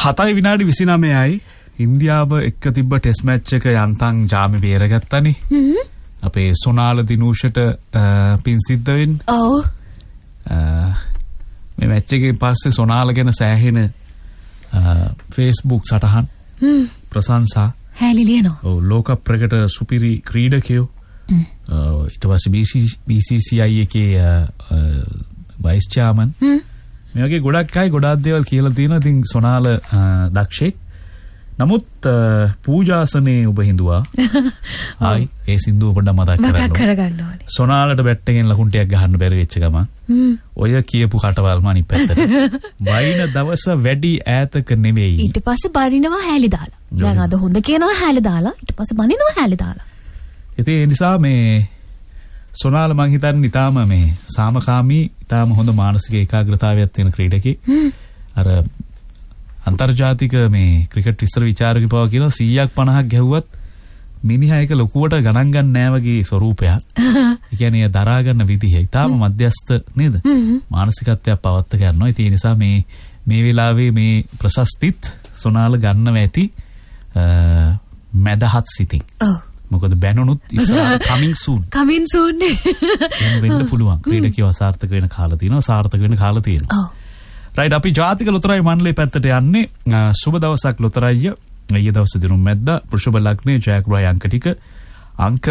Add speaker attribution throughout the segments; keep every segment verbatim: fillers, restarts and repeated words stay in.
Speaker 1: හතයි විනාඩි විසිනමයයි ඉන්දියාව එක්ක තිබ්බ ටෙස්ට් මැච් එක යන්තම් ජාමේ බේරගත්තනේ. හ්ම්. අපේ සොනාල දිනූෂට පින් සිද්ධ වෙන්න. ඔව්. මේ මැච් එකෙන් පස්සේ සොනාල ගැන සෑහෙන Facebook සටහන් හ්ම් ප්‍රශංසා හැලි ලියනවා. ඔව් ලෝක ප්‍රකට සුපිරි ක්‍රීඩකයෝ. ඊට පස්සේ B C C I එකේ වයිස් චෙයාමන් මේ වගේ ගොඩක් අය ගොඩක් දේවල් කියලා තියෙනවා. ඉතින් සොනාල දක්ෂෙක්. නමුත් පූජාසනේ ඔබ හිඳුවා. ආයි ඒ සින්දුව පොඩ්ඩක් මතක් කරගන්න ඕනේ. සොනාලට බැට් එකෙන් ලකුණු ගහන්න බැරි වෙච්ච ගම. ඔය කියපු කටවල්ම අනිත් පැත්තට. වයින් දවස වැඩි ඈතක නෙවෙයි. ඊට පස්සේ බරිනවා හැලි දාලා. දැන් අද හොඳ කියනවා හැලි දාලා. ඊට පස්සේ බනිනවා හැලි දාලා. ඉතින් ඒ නිසා මේ සොනාල මං හිතන්නේ ඊටාම මේ සාමකාමී ඊටාම හොඳ මානසික ඒකාග්‍රතාවයක් තියෙන ක්‍රීඩකෙක්. අර අන්තර්ජාතික මේ ක්‍රිකට් විස්තර විචාරක පව කියලා සීයක් පනහක් ගැහුවත් මිනිහා එක ලොකුවට ගණන් ගන්න නෑ වගේ ස්වරූපයක්. ඒ කියන්නේ දරා ගන්න විදිහ ඊටාම මධ්‍යස්ත නේද? මානසිකත්වයක් පවත්ත ගන්නවා. ඒ නිසා මේ මේ වෙලාවේ මේ ප්‍රශස්තිත් සොනාල ගන්නව ඇති මැදහත් සිතින්. ඔව්. මොකද බැනුනුත් ඉස්සරහට coming soon. coming soon නේ. එහෙම වෙන්න පුළුවන්. ක්‍රීඩකයෝ අසාර්ථක වෙන කාලා තියෙනවා, සාර්ථක වෙන කාලා තියෙනවා. ඔව්. රයිට් අපි ජාතික ලොතරැයි මණ්ඩලයේ පැත්තට යන්නේ. සුබ දවසක් ලොතරැයිය. ඊයේ දවසේ දිනුම් මැද්දා වෘෂභ ලග්නයේ ජයග්‍රහය අංක ටික අංක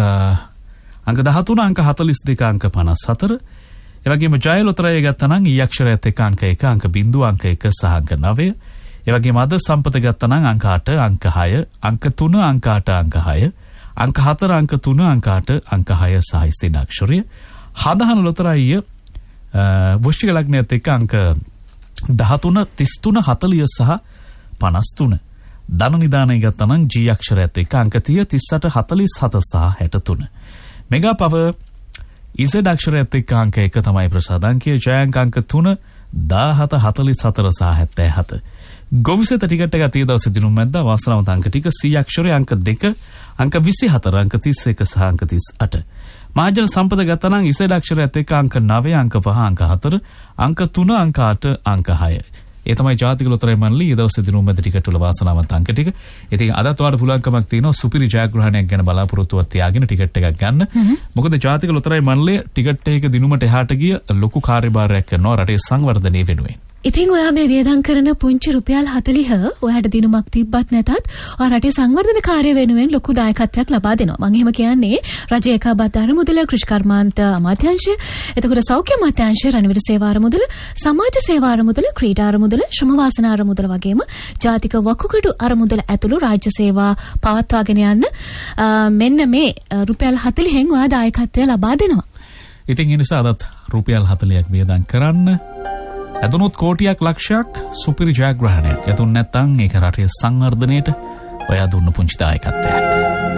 Speaker 1: අංක දහතුන අංක හතළිස් දෙක අංක පනස් හතර. ඒ වගේම ජය ලොතරැයිය ගත්තා නම් ඊ අක්ෂරයත් එක්ක අංක එක අංක බිංදුව අංක එක සහ අංක නවය. ඒ වගේම අද සම්පත ගත්තා නම් අංක අට අංක හය අංක තුන අංක අට අංක හය අංක හතර අංක තුන අංක අට අංක හය සහ ස්ථිර අක්ෂරය. හදහන ලොතරැයිය වෘශ්චික ලග්නයත් එක්ක අංක දහතුන තිස් තුන හතළිය සහ පනස් තුන. ධන නිදානය ගත්තා නම් G අක්ෂරයත් එක්ක අංක තිහ තිස් අට හතළිස් හත සහ හැට තුන. මෙගා පවර් Z අක්ෂරයත් එක්ක අංක එක තමයි ප්‍රසාද අංකය. ජයාංක අංක තුන දාහත හතළිස් හතර සහ හැත්තෑ හත. ගොවිසත ටිකට් එක තිය දවසේ දිනුම් මැද්දා වාසනාවන්ත අංක ටික C අක්ෂරය අංක දෙක අංක විසි හතර අංක තිස් එක සහ අංක තිස් අට. මහජන සම්පත ගත්තා නම් Z අක්ෂරයත් එක්ක අංක නවය අංක පහ අංක හතර අංක තුන අංක අට අංක හය. ඒ තමයි ජාතික ලොතරැයි මණ්ඩලයේ ඊ දවසේ දිනුම් මැද ටිකට් වල වාසනාවන්ත අංක ටික. ඉතින් අදත් ඔයාලට පුළුවන්කමක් තියෙනවා සුපිරි ජයග්‍රහණයක් ගැන බලාපොරොත්තුවක් තියාගෙන ටිකට් එකක් ගන්න. මොකද ජාතික ලොතරැයි මණ්ඩලය ටිකට් එකක දිනුමට එහාට ගිය ලොකු කාර්යභාරයක් කරනවා රටේ සංවර්ධනය වෙනුවෙන්. ඉතින් ඔයා මේ වියදම් කරන පුංචි රුපියල් හතළිහ ඔයාට දිනුමක් තිබ්බත් නැතත් ඔයා රටේ සංවර්ධන කාර්ය වෙනුවෙන් ලොකු දායකත්වයක් ලබා දෙනවා. මම එහෙම කියන්නේ රජයේ ඒකාබද්ධ අරමුදල, කෘෂිකර්මාන්ත අමාත්‍යාංශය, එතකොට සෞඛ්‍ය අමාත්‍යාංශය, රණවිරු සේවා අරමුදල, සමාජ සේවා අරමුදල, ක්‍රීඩා අරමුදල, ශ්‍රම වාසනා අරමුදල වගේම ජාතික වකුගඩු අරමුදල ඇතුළු රාජ්‍ය සේවා පවත්වාගෙන යන්න මෙන්න මේ රුපියල් හතළිහෙන් ඔයා දායකත්වය ලබා දෙනවා. ඉතින් ඒ නිසා අදත් රුපියල් හතළිහක් වියදම් කරන්න. ඇතුනොත් කෝටියක් ලක්ෂයක් සුපිරි ජයග්‍රහණයක්. ඇතුන් නැත්නම් ඒක රටේ සංවර්ධනයට ඔයා දුන්න පුංචි දායකත්වයක්.